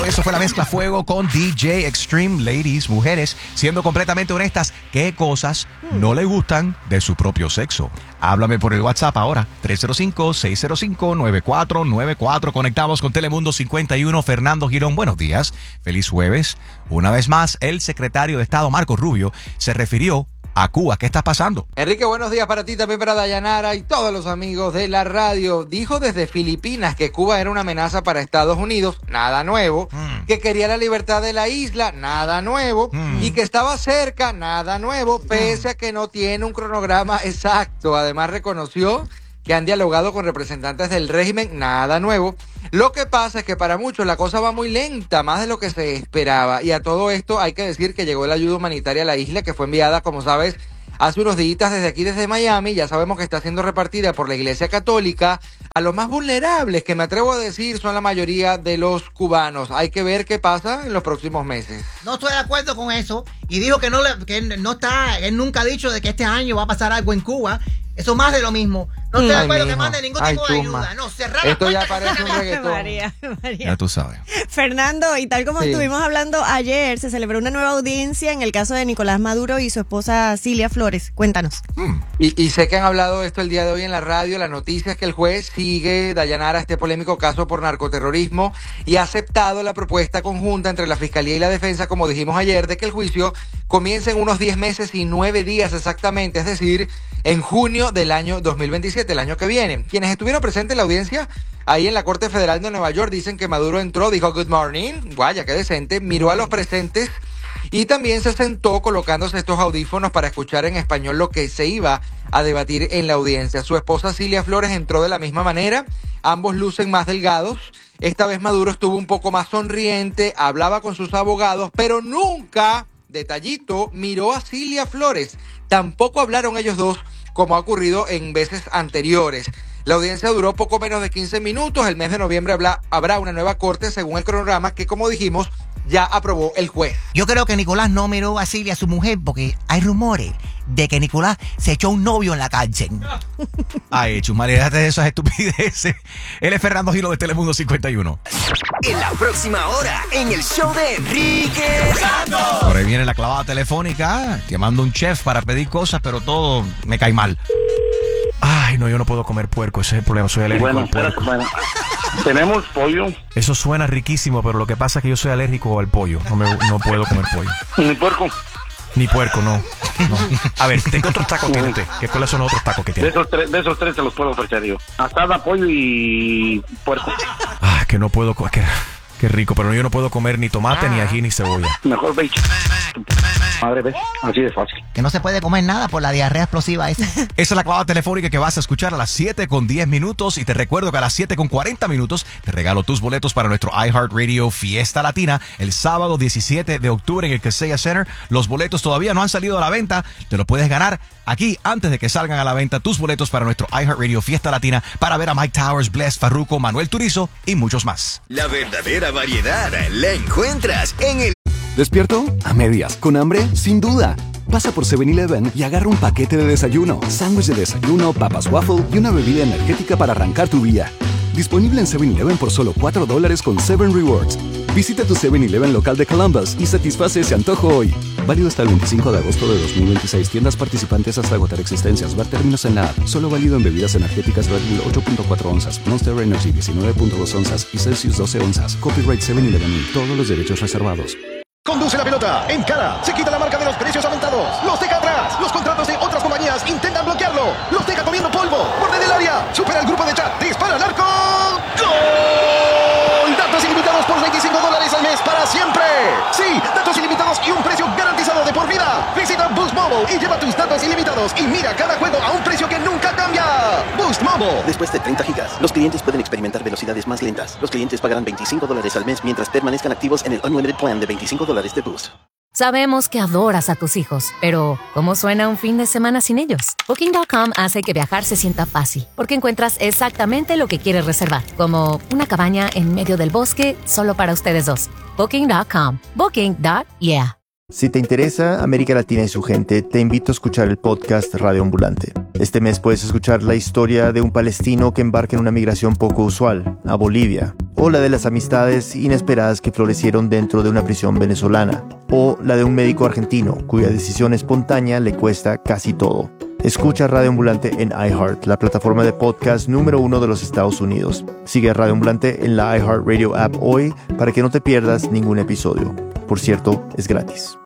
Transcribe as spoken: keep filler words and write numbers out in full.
Eso fue la mezcla fuego con D J Extreme. Ladies, mujeres, siendo completamente honestas, ¿qué cosas no le gustan de su propio sexo? Háblame por el WhatsApp ahora, tres cero cinco, seis cero cinco, nueve cuatro nueve cuatro. Conectamos con Telemundo cincuenta y uno. Fernando Girón, buenos días. Feliz jueves. Una vez más, el secretario de Estado, Marco Rubio, se refirió a Cuba. ¿Qué está pasando? Enrique, buenos días para ti, también para Dayanara y todos los amigos de la radio. Dijo desde Filipinas que Cuba era una amenaza para Estados Unidos, nada nuevo, mm. que quería la libertad de la isla, nada nuevo, mm. y que estaba cerca, nada nuevo, pese a que no tiene un cronograma exacto. Además reconoció que han dialogado con representantes del régimen, nada nuevo. Lo que pasa es que para muchos la cosa va muy lenta, más de lo que se esperaba. Y a todo esto hay que decir que llegó la ayuda humanitaria a la isla, que fue enviada, como sabes, hace unos días desde aquí, desde Miami. Ya sabemos que está siendo repartida por la Iglesia Católica a los más vulnerables, que me atrevo a decir son la mayoría de los cubanos. Hay que ver qué pasa en los próximos meses. No estoy de acuerdo con eso. Y dijo que no, le, que no está, él nunca ha dicho de que este año va a pasar algo en Cuba. Eso más de lo mismo. No estoy de acuerdo que mande ningún tipo de ayuda. No, cerrar Esto la ya parece un reggaetón. María, María. Ya tú sabes. Fernando, y tal como Sí. estuvimos hablando ayer, se celebró una nueva audiencia en el caso de Nicolás Maduro y su esposa Cilia Flores. Cuéntanos. Y, y sé que han hablado de esto el día de hoy en la radio. La noticia es que el juez sigue, Dayanara, este polémico caso por narcoterrorismo y ha aceptado la propuesta conjunta entre la Fiscalía y la Defensa, como dijimos ayer, de que el juicio comience en unos diez meses y nueve días exactamente, es decir, en junio del año dos mil veintisiete, el año que viene. Quienes estuvieron presentes en la audiencia ahí en la Corte Federal de Nueva York dicen que Maduro entró, dijo good morning, vaya, qué decente, miró a los presentes y también se sentó colocándose estos audífonos para escuchar en español lo que se iba a debatir en la audiencia. Su esposa Cilia Flores entró de la misma manera, ambos lucen más delgados. Esta vez Maduro estuvo un poco más sonriente, hablaba con sus abogados, pero nunca, detallito, miró a Cilia Flores. Tampoco hablaron ellos dos, como ha ocurrido en veces anteriores. La audiencia duró poco menos de quince minutos. El mes de noviembre habla, habrá una nueva corte según el cronograma que, como dijimos, ya aprobó el juez. Yo creo que Nicolás no miró a Cilia, su mujer, porque hay rumores de que Nicolás se echó un novio en la cárcel. Ay, Chumari, déjate de esas estupideces. Él es Fernando Gilo de Telemundo cincuenta y uno. En la próxima hora, en el show de Enrique Santos. Por ahí viene la clavada telefónica, llamando a un chef para pedir cosas, pero todo me cae mal. Ay, no, yo no puedo comer puerco, ese es el problema, soy alérgico Bueno, al puerco. bueno. Tenemos pollo, Eso suena riquísimo, pero lo que pasa es que yo soy alérgico al pollo, no, me, no puedo comer pollo. ni puerco. Ni puerco, no. no. A ver, ¿qué otros tacos tiene usted? ¿Qué, ¿Cuáles son los otros tacos que De tiene? esos tres, de esos tres te los puedo ofrecer yo. Asada, pollo y puerco. Ah, que no puedo, co- que, qué rico, pero yo no puedo comer ni tomate, ni ají, ni cebolla. Mejor ve y ch- Madre, ¿ves? Así de fácil. Que no se puede comer nada por la diarrea explosiva esa. Esa es la clavada telefónica que vas a escuchar a las siete con diez minutos y te recuerdo que a las siete con cuarenta minutos te regalo tus boletos para nuestro iHeartRadio Fiesta Latina el sábado diecisiete de octubre en el Kaseya Center. Los boletos todavía no han salido a la venta, te lo puedes ganar aquí antes de que salgan a la venta tus boletos para nuestro iHeartRadio Fiesta Latina para ver a Mike Towers, Bless, Farruko, Manuel Turizo y muchos más. La verdadera variedad la encuentras en el ¿Despierto? A medias. ¿Con hambre? Sin duda. Pasa por seven eleven y agarra un paquete de desayuno, sándwich de desayuno, papas waffle y una bebida energética para arrancar tu día. Disponible en seven eleven por solo cuatro dólares con seven Rewards. Visita tu seven eleven local de Columbus y satisface ese antojo hoy. Válido hasta el veinticinco de agosto de dos mil veintiséis. Tiendas participantes hasta agotar existencias. Ver términos en la app. Solo válido en bebidas energéticas Red Bull ocho punto cuatro onzas, Monster Energy diecinueve punto dos onzas y Celsius doce onzas. Copyright seven eleven y todos los derechos reservados. Conduce la pelota, encara, se quita la marca de los precios aumentados, los deja atrás, los contratos de otras compañías intentan bloquearlo, los deja comiendo polvo, borde del área, supera el grupo de chat, dispara al arco, ¡gol! Datos ilimitados por veinticinco dólares al mes para siempre. Sí, datos ilimitados y un precio garantizado de por vida. Visita Boost Mobile y lleva tus datos ilimitados y mira cada juego a un precio que nunca cambia. Boost Mobile. Después de treinta gigas, los clientes pueden experimentar velocidades más lentas. Los clientes pagarán veinticinco dólares al mes mientras permanezcan activos en el Unlimited Plan de veinticinco dólares de Boost. Sabemos que adoras a tus hijos, pero ¿cómo suena un fin de semana sin ellos? Booking punto com hace que viajar se sienta fácil, porque encuentras exactamente lo que quieres reservar, como una cabaña en medio del bosque solo para ustedes dos. Booking punto com. Booking. Yeah. Si te interesa América Latina y su gente, te invito a escuchar el podcast Radio Ambulante. Este mes puedes escuchar la historia de un palestino que embarca en una migración poco usual, a Bolivia, o la de las amistades inesperadas que florecieron dentro de una prisión venezolana, o la de un médico argentino cuya decisión espontánea le cuesta casi todo. Escucha Radio Ambulante en iHeart, la plataforma de podcast número uno de los Estados Unidos. Sigue a Radio Ambulante en la iHeartRadio app hoy para que no te pierdas ningún episodio. Por cierto, es gratis.